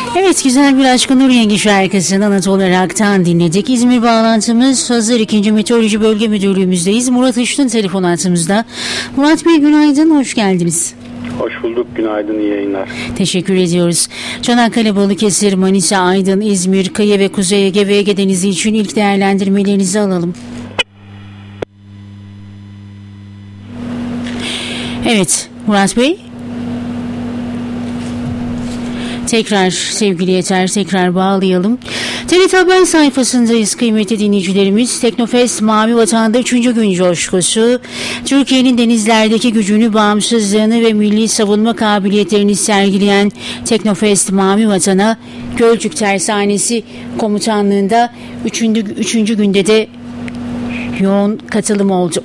Evet, güzel bir Aşk-ı Nur Yengi şarkısını Anadolu Rock'tan dinledik. İzmir bağlantımız hazır. 2. Meteoroloji Bölge Müdürlüğümüzdeyiz. Murat Işıt'ın telefon hattımızda. Murat Bey, günaydın, hoş geldiniz. Hoş bulduk, günaydın, iyi yayınlar. Teşekkür ediyoruz. Çanakkale, Balıkesir, Manisa, Aydın, İzmir, Kıyı ve Kuzey Ege ve Ege Denizi için ilk değerlendirmelerinizi alalım. Evet, Murat Bey. Tekrar sevgili Yeter, tekrar bağlayalım. TRT Haber sayfasındayız kıymetli dinleyicilerimiz. Teknofest Mavi Vatan'da 3. gün coşkusu. Türkiye'nin denizlerdeki gücünü, bağımsızlığını ve milli savunma kabiliyetlerini sergileyen Teknofest Mavi Vatan'a Gölcük Tersanesi Komutanlığı'nda 3. günde de yoğun katılım oldu.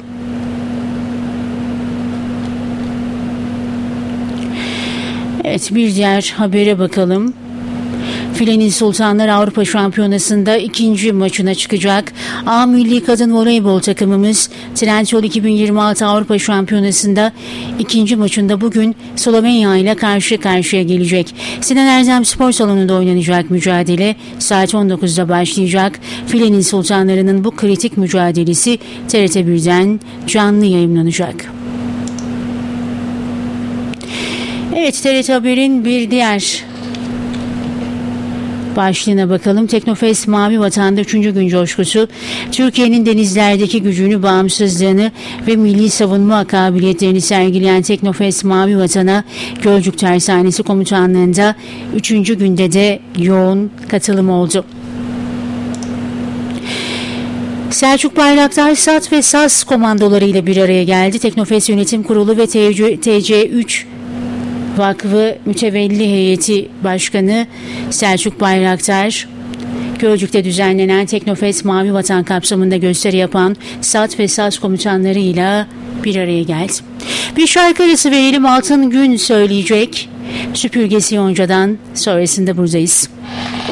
Evet, bir diğer habere bakalım. Filenin Sultanlar Avrupa Şampiyonası'nda 2. maçına çıkacak. A Milli Kadın Voleybol takımımız Trendyol 2026 Avrupa Şampiyonası'nda 2. maçında bugün Slovenya ile karşı karşıya gelecek. Sinan Erdem Spor Salonu'nda oynanacak mücadele saat 19'da başlayacak. Filenin Sultanları'nın bu kritik mücadelesi TRT 1'den canlı yayınlanacak. Evet, TRT Haber'in bir diğer başlığına bakalım. Teknofest Mavi Vatan'da 3. gün coşkusu. Türkiye'nin denizlerdeki gücünü, bağımsızlığını ve milli savunma kabiliyetlerini sergileyen Teknofest Mavi Vatan'a Gölcük Tersanesi Komutanlığı'nda 3. günde de yoğun katılım oldu. Selçuk Bayraktar SAT ve SAS komandoları ile bir araya geldi. Teknofest Yönetim Kurulu ve TC3 Vakfı Mütevelli Heyeti Başkanı Selçuk Bayraktar, Gölcük'te düzenlenen Teknofest Mavi Vatan kapsamında gösteri yapan SAT ve SAS komutanlarıyla bir araya geldi. Bir şarkı arası verelim, Altın Gün söyleyecek. Süpürgesi Yonca'dan, sonrasında buradayız.